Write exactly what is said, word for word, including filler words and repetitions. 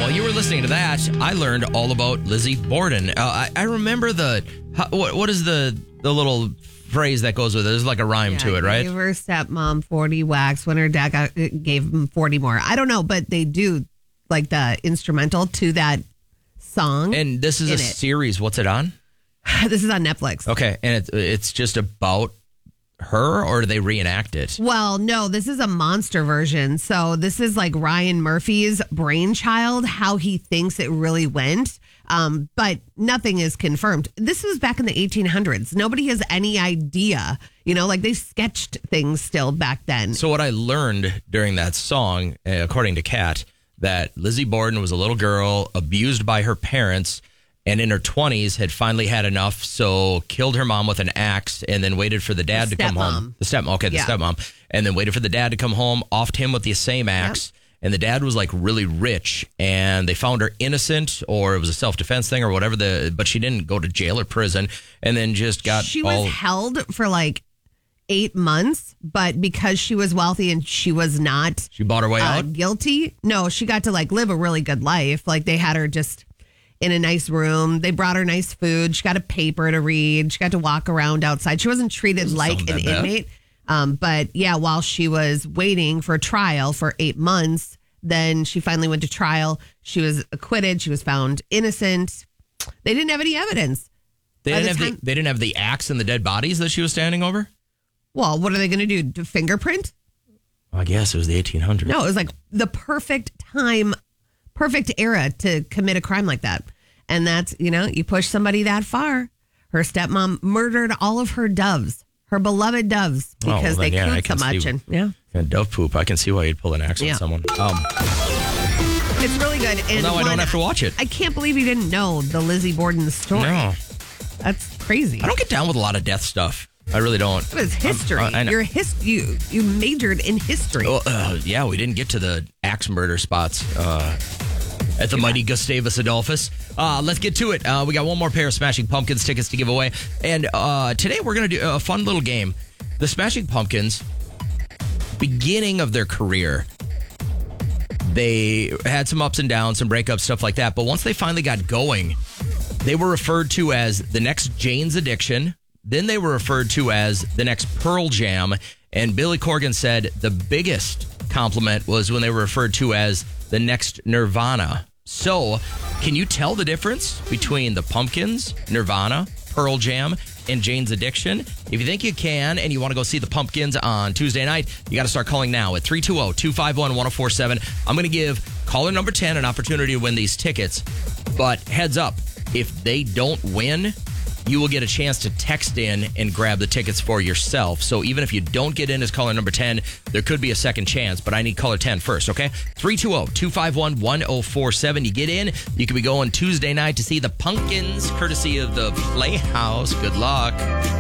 while you were listening to that, I learned all about Lizzie Borden. Uh, I, I remember the, how, what, what is the, the little phrase that goes with it? There's like a rhyme Yeah, to it, right? Gave her stepmom forty whacks when her dad got, gave him forty more. I don't know, but they do like the instrumental to that song. And this is a it. series. What's it on? This is on Netflix. Okay. And it, it's just about her, or do they reenact it? Well, no, this is a monster version. So this is like Ryan Murphy's brainchild, how he thinks it really went. Um, but nothing is confirmed. This was back in the eighteen hundreds. Nobody has any idea. You know, like they sketched things still back then. So what I learned during that song, uh, according to Kat, that Lizzie Borden was a little girl abused by her parents, and in her twenties had finally had enough, so killed her mom with an axe and then waited for the dad The to come stepmom. home. The stepmom. Okay, the Yeah. stepmom. And then waited for the dad to come home, offed him with the same axe. Yep. And the dad was like really rich, and they found her innocent, or it was a self-defense thing or whatever, the but she didn't go to jail or prison, and then just got She all... was held for like eight months, but because she was wealthy and she was not... She bought her way uh, out? Guilty. No, she got to like live a really good life. Like they had her just... in a nice room. They brought her nice food. She got a paper to read. She got to walk around outside. She wasn't treated Doesn't like sound an that bad. inmate. Um, but yeah, while she was waiting for trial for eight months, then she finally went to trial. She was acquitted. She was found innocent. They didn't have any evidence. They By didn't, the have time- the, they didn't have the axe and the dead bodies that she was standing over? Well, what are they going to do? Do fingerprint? I guess it was the eighteen hundreds. No, it was like the perfect time, perfect era to commit a crime like that. And that's, you know, you push somebody that far. Her stepmom murdered all of her doves, her beloved doves, Oh, well, because then, they yeah, I killed so can much. see- And yeah, Yeah, dove poop. I can see why you'd pull an axe Yeah. on someone. Um, it's really good. And well, now I one, don't have to watch it. I can't believe you didn't know the Lizzie Borden story. No. That's crazy. I don't get down with a lot of death stuff. I really don't. It was history. I'm- I- I know. You're his, you, you majored in history. Well, uh, yeah, we didn't get to the axe murder spots uh, at the mighty Gustavus Adolphus. Uh, let's get to it. Uh, we got one more pair of Smashing Pumpkins tickets to give away. And uh, today we're going to do a fun little game. The Smashing Pumpkins, beginning of their career, they had some ups and downs, some breakups, stuff like that. But once they finally got going, they were referred to as the next Jane's Addiction. Then they were referred to as the next Pearl Jam. And Billy Corgan said the biggest compliment was when they were referred to as the next Nirvana. So, can you tell the difference between the Pumpkins, Nirvana, Pearl Jam, and Jane's Addiction? If you think you can and you want to go see the Pumpkins on Tuesday night, you got to start calling now at three two zero, two five one, one zero four seven. I'm going to give caller number ten an opportunity to win these tickets. But heads up, if they don't win, you will get a chance to text in and grab the tickets for yourself. So even if you don't get in as caller number ten, there could be a second chance, but I need caller ten first, okay? three two zero, two five one, one zero four seven. You get in, you could be going Tuesday night to see the Pumpkins, courtesy of the Playhouse. Good luck.